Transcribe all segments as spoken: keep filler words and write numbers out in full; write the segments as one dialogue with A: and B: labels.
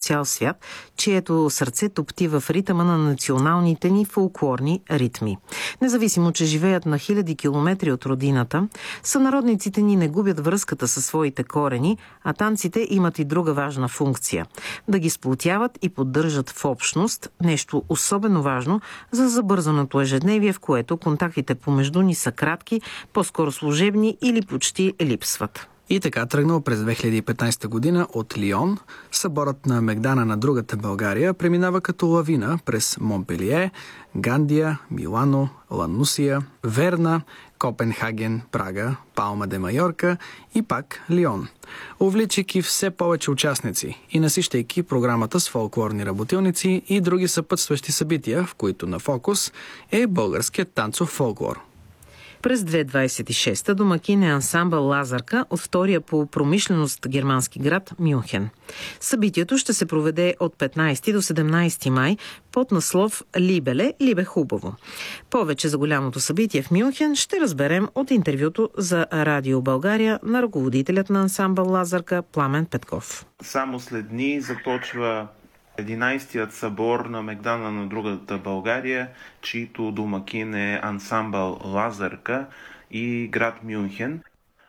A: цял свят, чието сърце топти в ритъма на националните ни фолклорни ритми. Независимо, че живеят на хиляди километри от родината, сънародниците ни не губят връзката със своите корени, а танците имат и друга важна функция – да ги сплотяват и поддържат в общност, нещо особено важно за забързаното ежедневие, в което контактите помежду ни са кратки, по-скоро служебни или почти липсват.
B: И така тръгнал през две хиляди и петнадесета година от Лион, съборът на Мегдана на другата България преминава като лавина през Монпелие, Гандия, Милано, Ланусия, Верна, Копенхаген, Прага, Палма де Майорка и пак Лион, увличайки все повече участници и насищайки програмата с фолклорни работилници и други съпътстващи събития, в които на фокус е българският танцов фолклор.
A: През две хиляди двадесет и шеста домакин е ансамбъл Лазарка от втория по промишленост германски град Мюнхен. Събитието ще се проведе от петнадесети до седемнадесети май под наслов Либеле, Либе хубаво. Повече за голямото събитие в Мюнхен ще разберем от интервюто за Радио България на ръководителят на ансамбъл Лазарка Пламен Петков.
C: Само след дни започва единадесетият събор на Мегдана на другата България, чието домакин е ансамбъл Лазарка и град Мюнхен.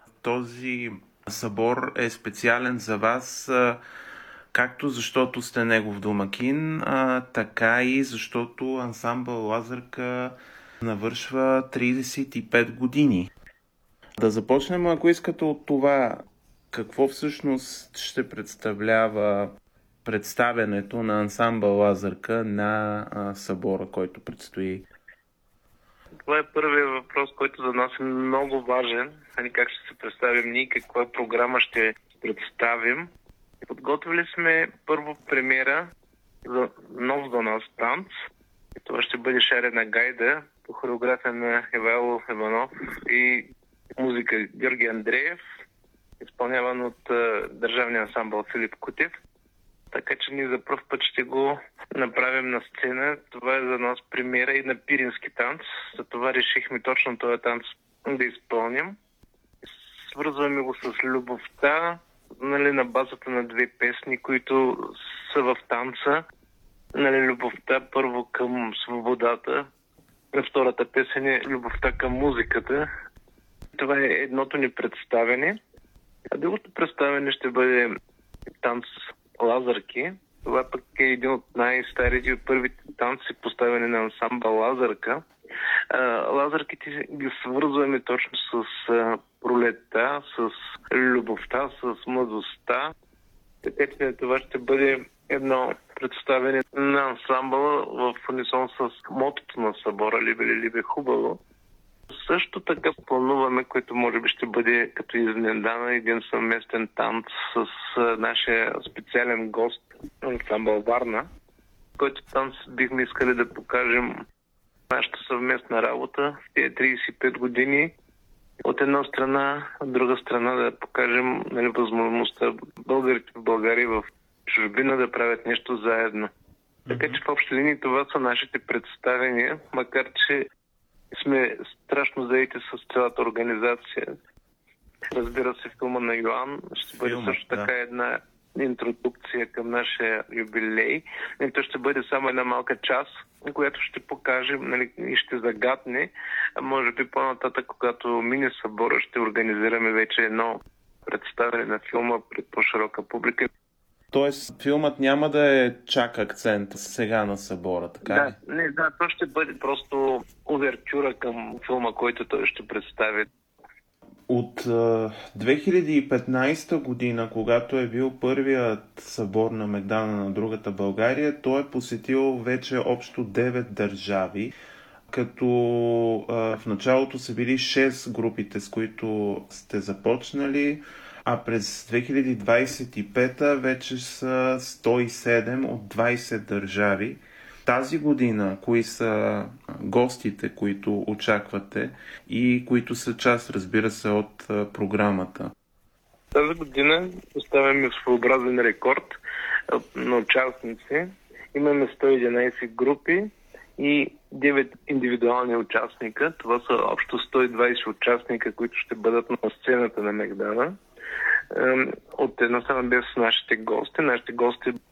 C: Този събор е специален за вас, както защото сте негов домакин, така и защото ансамбъл Лазарка навършва тридесет и пет години. Да започнем, ако искате, от това, какво всъщност ще представлява представянето на ансамбъл Лазарка на а, събора, който предстои.
D: Това е първият въпрос, който за нас е много важен. Как ще се представим ние, каква програма ще представим. Подготвили сме първо премиера за нов за нас танц. Това ще бъде Шарена гайда по хореография на Ивайло Иванов и музика Георги Андреев, изпълняван от а, държавния ансамбъл Филип Кутев. Така че ние за пръв път ще го направим на сцена. Това е за нас премиера и на пирински танц. За това решихме точно този танц да изпълним. Свързваме го с любовта, нали, на базата на две песни, които са в танца. Нали, любовта първо към свободата. На втората песен е любовта към музиката. Това е едното ни представяне. А другото представяне ще бъде танц Лазарки. Това пък е един от най-старите от първите танци, поставени на ансамбъл Лазарка. Лазарките ги свързваме точно с пролетта, с любовта, с младостта. Така че това ще бъде едно представяне на ансамбъла в унисон с мотото на събора Либеле, Либе хубаво. Също така плануваме, което може би ще бъде като изненадана, един съвместен танц с нашия специален гост, ансамбъл Варна, който танц бихме искали да покажем нашата съвместна работа в тези тридесет и пет години. От една страна, от друга страна да покажем, нали, възможността българите в България и в чужбина да правят нещо заедно. Така че в общи линии това са нашите представения, макар че сме страшно заети с цялата организация. Разбира се, филма на Йоан ще бъде Филма, също така да. една интродукция към нашия юбилей. И то ще бъде само една малка част, която ще покажем, нали, и ще загадне. А може би по-нататък, когато мине събора, ще организираме вече едно представяне на филма пред по-широка публика.
C: Тоест, филмът няма да е чак акцент сега на събора, така ли?
D: Да, не, да, то ще бъде просто увертюра към филма, който той ще представи.
C: От uh, две хиляди и петнадесета година, когато е бил първият събор на Мегдана на другата България, той е посетил вече общо девет държави, като uh, в началото са били шест групите, с които сте започнали, а през две хиляди двадесет и пета вече са сто и седем от двадесет държави. Тази година, кои са гостите, които очаквате и които са част, разбира се, от програмата?
D: Тази година поставяме своеобразен рекорд на участници. Имаме сто и единадесет групи и девет индивидуални участника. Това са общо сто и двадесет участника, които ще бъдат на сцената на Мегдана. От една страна без нашите гости. Нашите гости